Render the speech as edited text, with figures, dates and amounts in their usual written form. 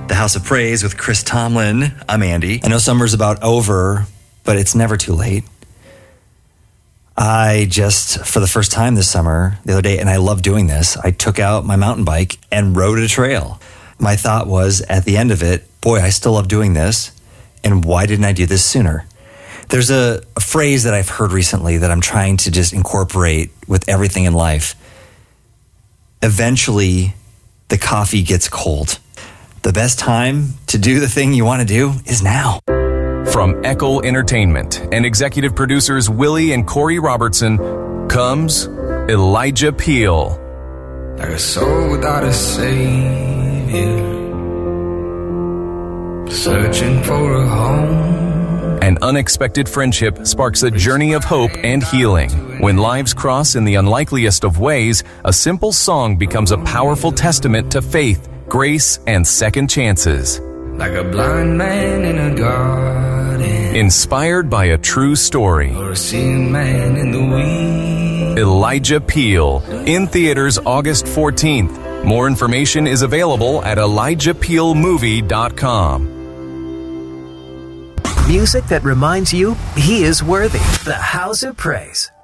The House of Praise with Chris Tomlin. I'm Andy. I know summer's about over, but it's never too late. I just, for the first time this summer, the other day, and I love doing this, I took out my mountain bike and rode a trail. My thought was, at the end of it, boy, I still love doing this, and why didn't I do this sooner? There's a phrase that I've heard recently that I'm trying to just incorporate with everything in life. Eventually, the coffee gets cold. The best time to do the thing you want to do is now. From Eckel Entertainment and executive producers Willie and Corey Robertson comes Elijah Peel. Like a soul without a savior, searching for a home. An unexpected friendship sparks a journey of hope and healing. When lives cross in the unlikeliest of ways, a simple song becomes a powerful testament to faith, grace, and second chances. Like a blind man in a garden, inspired by a true story. or a seeing man in the weeds. Elijah Peel, in theaters August 14th. More information is available at ElijahPeelMovie.com. Music that reminds you he is worthy. The House of Praise.